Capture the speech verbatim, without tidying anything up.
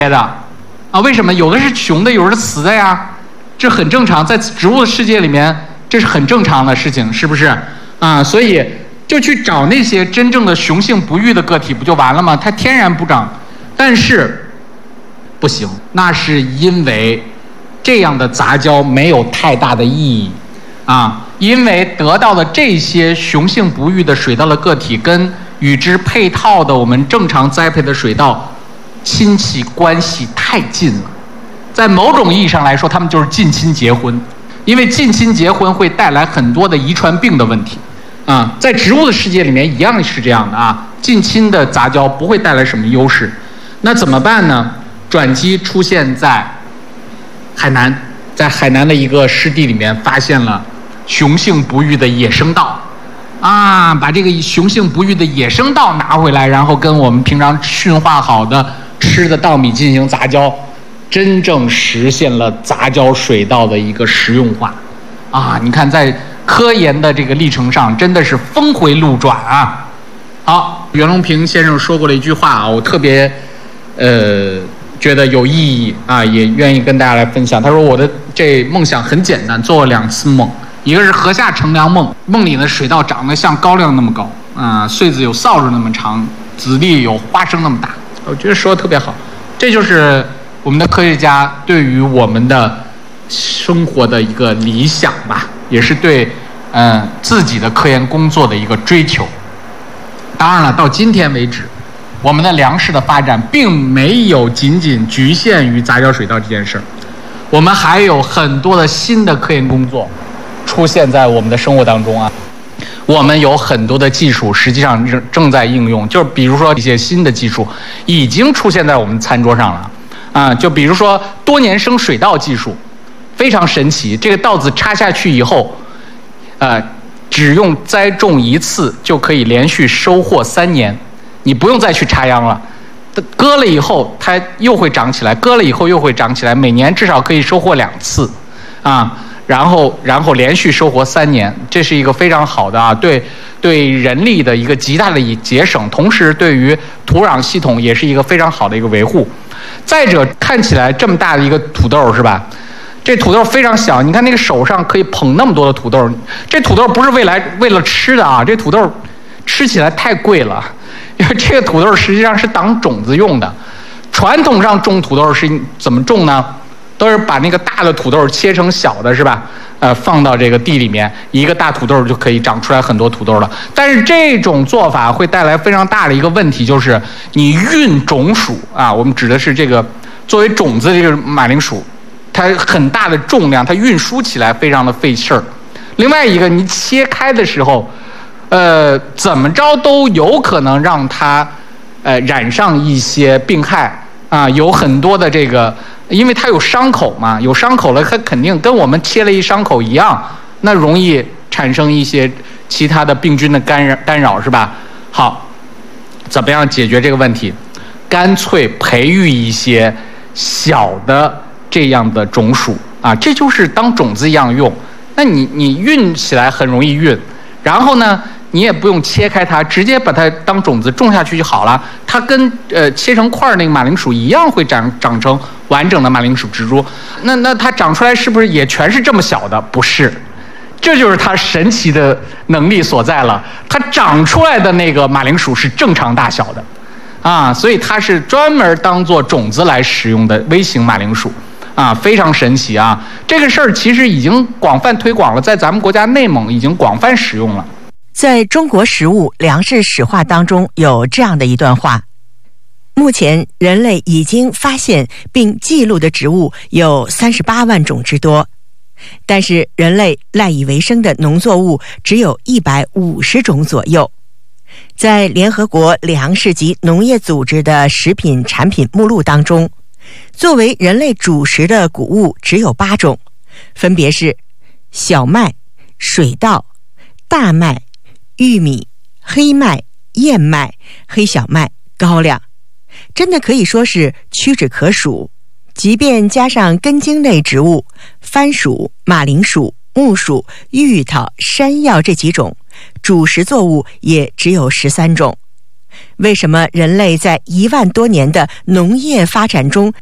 的啊？为什么？有的是雄的，有的是雌的呀，这很正常，在植物的世界里面，这是很正常的事情，是不是啊？所以就去找那些真正的雄性不育的个体，不就完了吗？它天然不长，但是不行，那是因为这样的杂交没有太大的意义啊，因为得到的这些雄性不育的水稻的个体跟与之配套的我们正常栽培的水稻亲戚关系太近了，在某种意义上来说，他们就是近亲结婚，因为近亲结婚会带来很多的遗传病的问题啊，在植物的世界里面一样是这样的啊，近亲的杂交不会带来什么优势，那怎么办呢？转机出现在海南，在海南的一个湿地里面发现了雄性不育的野生稻，啊，把这个雄性不育的野生稻拿回来，然后跟我们平常驯化好的吃的稻米进行杂交，真正实现了杂交水稻的一个实用化，啊，你看在科研的这个历程上真的是峰回路转啊。好，袁隆平先生说过了一句话啊，我特别呃觉得有意义啊，也愿意跟大家来分享。他说我的这梦想很简单，做了两次梦，一个是禾下乘凉梦，梦里的水稻长得像高粱那么高啊，穗子有扫帚那么长，籽粒有花生那么大，我觉得说的特别好。这就是我们的科学家对于我们的生活的一个理想吧，也是对嗯、呃、自己的科研工作的一个追求。当然了，到今天为止，我们的粮食的发展并没有仅仅局限于杂交水稻这件事儿，我们还有很多的新的科研工作出现在我们的生活当中啊。我们有很多的技术实际上正正在应用，就是比如说一些新的技术已经出现在我们餐桌上了啊，就比如说多年生水稻技术，非常神奇。这个稻子插下去以后，呃，只用栽种一次就可以连续收获三年，你不用再去插秧了。割了以后它又会长起来，割了以后又会长起来，每年至少可以收获两次，啊。然后，然后连续收获三年，这是一个非常好的啊，对对人力的一个极大的节省，同时对于土壤系统也是一个非常好的一个维护。再者，看起来这么大的一个土豆是吧？这土豆非常小，你看那个手上可以捧那么多的土豆，这土豆不是为来为了吃的啊，这土豆吃起来太贵了，因为这个土豆实际上是当种子用的。传统上种土豆是怎么种呢？都是把那个大的土豆切成小的，是吧？呃，放到这个地里面，一个大土豆就可以长出来很多土豆了。但是这种做法会带来非常大的一个问题，就是你运种属啊，我们指的是这个作为种子的这个马铃薯，它很大的重量，它运输起来非常的费事儿。另外一个，你切开的时候，呃，怎么着都有可能让它呃染上一些病害啊，有很多的这个。因为它有伤口嘛，有伤口了，它肯定跟我们切了一伤口一样，那容易产生一些其他的病菌的干扰，干扰是吧？好，怎么样解决这个问题？干脆培育一些小的这样的种属啊，这就是当种子一样用。那你你运起来很容易运，然后呢？你也不用切开它，直接把它当种子种下去就好了。它跟呃切成块那个马铃薯一样，会长长成完整的马铃薯植株。那那它长出来是不是也全是这么小的？不是，这就是它神奇的能力所在了。它长出来的那个马铃薯是正常大小的，啊，所以它是专门当做种子来使用的微型马铃薯。啊，非常神奇啊！这个事儿其实已经广泛推广了，在咱们国家内蒙已经广泛使用了。 在中国食物粮食史话当中有这样的一段话：目前人类已经发现并记录的植物有三十八万种之多，但是人类赖以为生的农作物只有一百五十种左右。在联合国粮食及农业组织的食品产品目录当中，作为人类主食的谷物只有八种，分别是小麦、水稻、大麦、玉米、黑麦、燕麦、黑小麦、高粱，真的可以说是屈指可数。即便加上根茎类植物番薯、马铃薯、木薯、芋头、山药这几种，主食作物也只有十三种。 为什么人类在一万多年的农业发展中